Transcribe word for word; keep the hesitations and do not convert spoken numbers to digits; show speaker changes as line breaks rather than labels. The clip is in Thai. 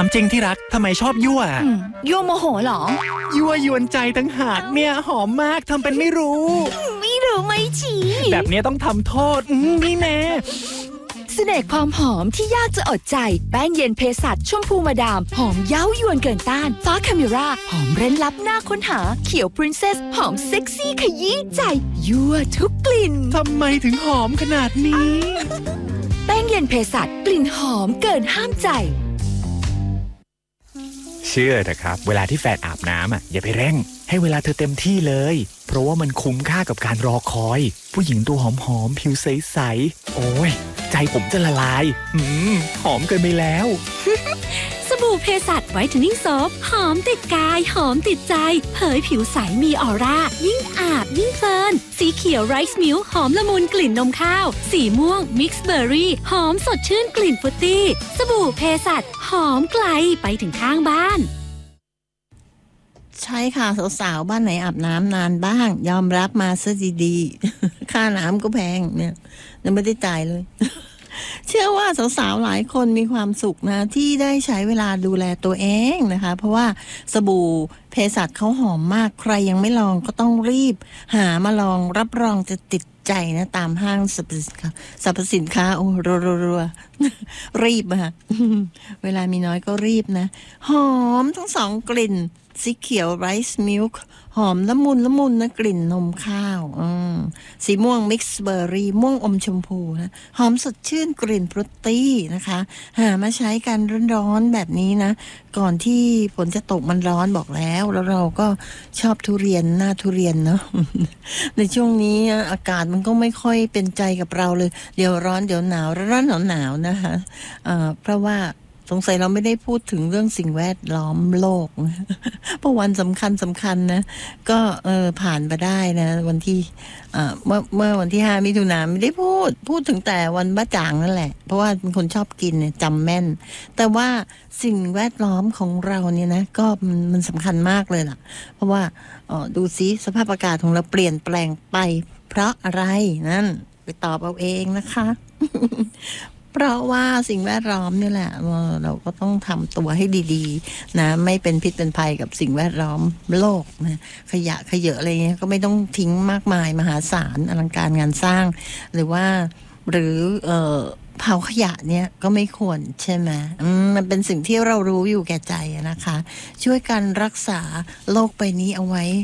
ามจริงที่รักทำไมชอบยั่ว
ยั่วโมโหเหรอ
ยั่วยวนใจตั้งหากเนี่ยหอมมากทำเป็นไม่รู้
ไม่รู้ไม่ชี้
แบบนี้ต้องทำโทษนี่แน่
เสน่ห์ความหอมที่ยากจะอดใจแป้งเย็นเภสัชชมพูมาดามหอมเย้ายวนเกินต้านฟ้าคาเมราหอมเร้นลับน่าค้นหาเขียวพรินเซสหอมเซ็กซี่ขยี้ใจยั่วทุกกลิ่น
ทำไมถึงหอมขนาดนี้
แป้งเย็นเภสัชกลิ่นหอมเกินห้ามใจ
เชื่อเถอะครับเวลาที่แฟนอาบน้ำอ่ะอย่าไปเร่งให้เวลาเธอเต็มที่เลยเพราะว่ามันคุ้มค่ากับการรอคอยผู้หญิงตัวหอมๆผิวใสๆโอ้ยใจผมจะละลายอืมหอมเกินไปแล้ว
สบู่เภสัชไวท์เทนนิ่งโซฟหอมติดกายหอมติดใจเผยผิวใสมีออร่ายิ่งอาบยิ่งเพลินสีเขียวไรซ์มิลค์หอมละมุนกลิ่นนมข้าวสีม่วงมิกซ์เบอร์รี่หอมสดชื่นกลิ่นฟรุตตี้สบู่เภสัชหอมไกลไปถึงข้างบ้าน
ใช่ค่ะสาวๆบ้านไหนอาบน้ำนานบ้างยอมรับมาซะดีๆค่าน้ำก็แพงเนี่ยยังไม่ได้จ่ายเลยเชื่อว่าสาวๆหลายคนมีความสุขนะที่ได้ใช้เวลาดูแลตัวเองนะคะเพราะว่าสบู่เภสัชเขาหอมมากใครยังไม่ลองก็ต้องรีบหามาลองรับรองจะติดใจนะตามห้างสรรพสินค้าสรรพสินค้าโอ้รัวๆรีบอะเวลามีน้อยก็รีบนะหอมทั้งสองกลิ่นสีเขียวไรซ์มิลค์หอมละมุนละมุนนะกลิ่นนมข้าวอืมสีม่วงมิกซ์เบอร์รี่ม่วงอมชมพูนะหอมสดชื่นกลิ่นฟรุตตี้นะคะหามาใช้กันร้อนๆแบบนี้นะก่อนที่ฝนจะตกมันร้อนบอกแล้วแล้วเราก็ชอบทุเรียนหน้าทุเรียนเนาะ ในช่วงนี้อากาศมันก็ไม่ค่อยเป็นใจกับเราเลยเดี๋ยวร้อนเดี๋ยวหนาวร้อนหนาวหนาวนะคะเอ่อเพราะว่าสงสัยเราไม่ได้พูดถึงเรื่องสิ่งแวดล้อมโลกเพราะวันสำคัญสำคัญนะก็เออผ่านไปได้นะวันที่เอ่อเมื่อเมื่อวันที่ห้ามิถุนายนไม่ได้พูดพูดถึงแต่วันบ้าจ่างนั่นแหละเพราะว่าเป็นคนชอบกินเนี่ยจำแม่นแต่ว่าสิ่งแวดล้อมของเราเนี่ยนะก็มันมันสำคัญมากเลยล่ะเพราะว่าเอ่อดูซิสภาพอากาศของเราเปลี่ยนแปลงไปเพราะอะไรนั่นไปตอบเอาเองนะคะ เพราะว่าสิ่งแวดล้อมนี่แหละเราก็ต้องทำตัวให้ดีๆนะไม่เป็นพิษเป็นภัยกับสิ่งแวดล้อมโลกนะขยะขยะอะไรเงี้ยก็ไม่ต้องทิ้งมากมายมหาศาลอลังการงานสร้างหรือว่าหรือเอ่อเผาขยะเนี่ยก็ไม่ควรใช่ไหมมันเป็นสิ่งที่เรารู้อยู่แก่ใจนะคะช่วยกันรักษาโลกใบนี้เอาไว้